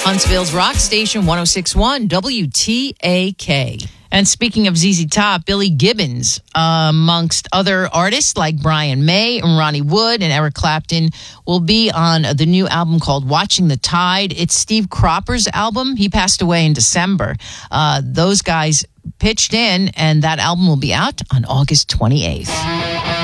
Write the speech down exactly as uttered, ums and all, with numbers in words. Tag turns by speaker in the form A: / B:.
A: Huntsville's Rock Station one oh six point one W T A K. And speaking of Z Z Top, Billy Gibbons, uh, amongst other artists like Brian May and Ronnie Wood and Eric Clapton, will be on the new album called Watching the Tide. It's Steve Cropper's album. He passed away in December. Uh, those guys pitched in, and that album will be out on August twenty-eighth.